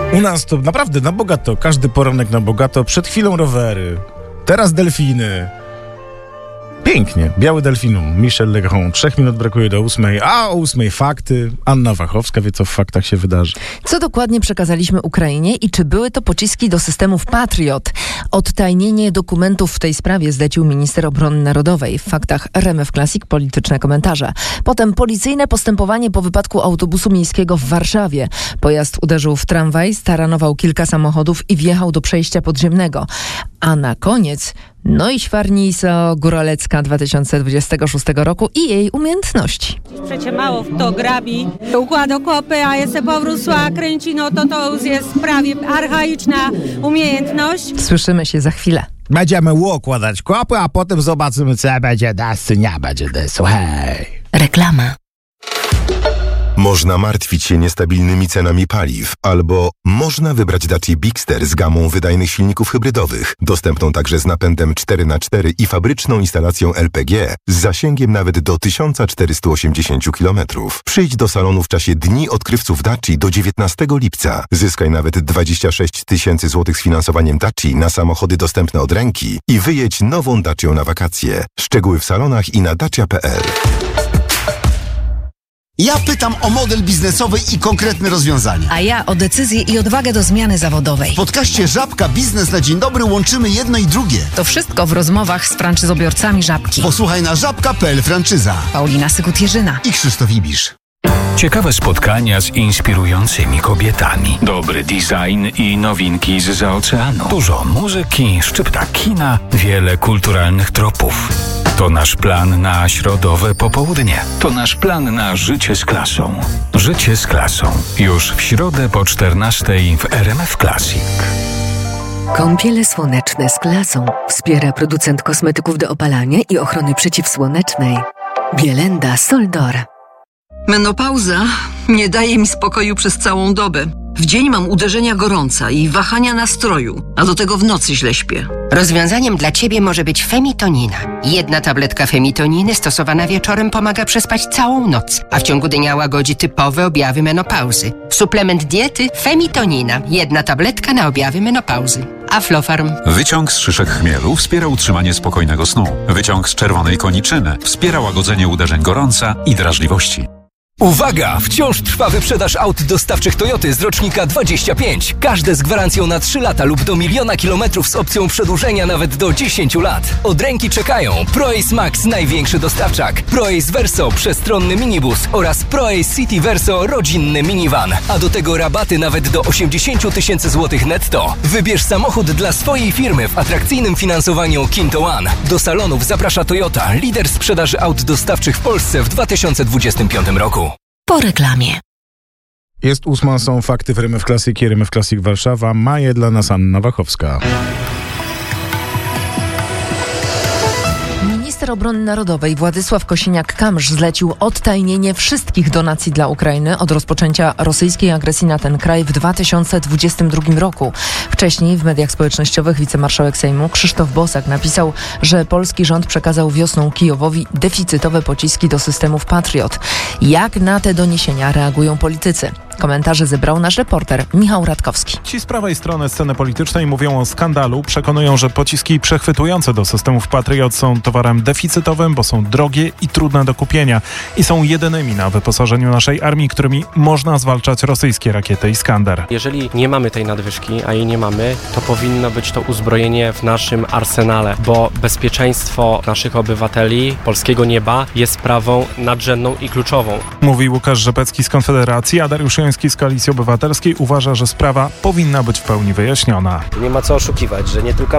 U nas to naprawdę na bogato, każdy poranek na bogato, przed chwilą rowery, teraz delfiny. Pięknie, biały delfinum, Michel Legrand. 3 minut brakuje do 8, a o 8 fakty. Anna Wachowska wie, co w faktach się wydarzy. Co dokładnie przekazaliśmy Ukrainie i czy były to pociski do systemów Patriot? Odtajnienie dokumentów w tej sprawie zlecił minister obrony narodowej. W faktach RMF Classic polityczne komentarze. Potem policyjne postępowanie po wypadku autobusu miejskiego w Warszawie. Pojazd uderzył w tramwaj, staranował kilka samochodów i wjechał do przejścia podziemnego. A na koniec Świarniso Górolecka 2026 roku i jej umiejętności. Przecie mało w to grabi, układa kopy, a jeszcze powrósła kręci, to już jest prawie archaiczna umiejętność. Słyszymy się za chwilę. Będziemy układać kopy, a potem zobaczymy, co będzie das, czy nie będzie das. Hej. Reklama. Można martwić się niestabilnymi cenami paliw, albo można wybrać Dacia Bigster z gamą wydajnych silników hybrydowych, dostępną także z napędem 4x4 i fabryczną instalacją LPG z zasięgiem nawet do 1480 km. Przyjdź do salonu w czasie Dni Odkrywców Dacia do 19 lipca. Zyskaj nawet 26 000 złotych z finansowaniem Dacia na samochody dostępne od ręki i wyjedź nową Dacią na wakacje. Szczegóły w salonach i na dacia.pl. Ja pytam o model biznesowy i konkretne rozwiązania. A ja o decyzję i odwagę do zmiany zawodowej. W podcaście Żabka Biznes na Dzień Dobry łączymy jedno i drugie. To wszystko w rozmowach z franczyzobiorcami Żabki. Posłuchaj na żabka.pl franczyza. Paulina Sykut-Jerzyna I Krzysztof Ibisz. Ciekawe spotkania z inspirującymi kobietami. Dobry design i nowinki zza oceanu. Dużo muzyki, szczypta kina, wiele kulturalnych tropów. To nasz plan na środowe popołudnie. To nasz plan na życie z klasą. Życie z klasą. Już w środę po 14:00 w RMF Classic. Kąpiele słoneczne z klasą wspiera producent kosmetyków do opalania i ochrony przeciwsłonecznej Bielenda Soldor. Menopauza nie daje mi spokoju przez całą dobę. W dzień mam uderzenia gorąca i wahania nastroju, a do tego w nocy źle śpię. Rozwiązaniem dla Ciebie może być Femitonina. 1 tabletka Femitoniny stosowana wieczorem pomaga przespać całą noc, a w ciągu dnia łagodzi typowe objawy menopauzy. Suplement diety Femitonina. 1 tabletka na objawy menopauzy. Aflofarm. Wyciąg z szyszek chmielu wspiera utrzymanie spokojnego snu. Wyciąg z czerwonej koniczyny wspiera łagodzenie uderzeń gorąca i drażliwości. Uwaga! Wciąż trwa wyprzedaż aut dostawczych Toyoty z rocznika 25. Każde z gwarancją na 3 lata lub do 1 000 000 kilometrów z opcją przedłużenia nawet do 10 lat. Od ręki czekają ProAce Max, największy dostawczak, ProAce Verso, przestronny minibus oraz ProAce City Verso, rodzinny minivan. A do tego rabaty nawet do 80 000 złotych netto. Wybierz samochód dla swojej firmy w atrakcyjnym finansowaniu Kinto One. Do salonów zaprasza Toyota, lider sprzedaży aut dostawczych w Polsce w 2025 roku. po reklamie. Jest 8, są fakty w RMF Classic i RMF Classic Warszawa. Ma je dla nas Anna Wachowska. Minister obrony narodowej Władysław Kosiniak-Kamysz zlecił odtajnienie wszystkich donacji dla Ukrainy od rozpoczęcia rosyjskiej agresji na ten kraj w 2022 roku. Wcześniej w mediach społecznościowych wicemarszałek Sejmu Krzysztof Bosak napisał, że polski rząd przekazał wiosną Kijowowi deficytowe pociski do systemów Patriot. Jak na te doniesienia reagują politycy? Komentarze zebrał nasz reporter Michał Radkowski. Ci z prawej strony sceny politycznej mówią o skandalu, przekonują, że pociski przechwytujące do systemów Patriot są towarem deficytowym, bo są drogie i trudne do kupienia i są jedynymi na wyposażeniu naszej armii, którymi można zwalczać rosyjskie rakiety Iskander. Jeżeli nie mamy tej nadwyżki, a jej nie mamy, to powinno być to uzbrojenie w naszym arsenale, bo bezpieczeństwo naszych obywateli, polskiego nieba jest sprawą nadrzędną i kluczową. Mówi Łukasz Rzepecki z Konfederacji, a Dariusz Joński z Koalicji Obywatelskiej uważa, że sprawa powinna być w pełni wyjaśniona. Nie ma co oszukiwać, że nie tylko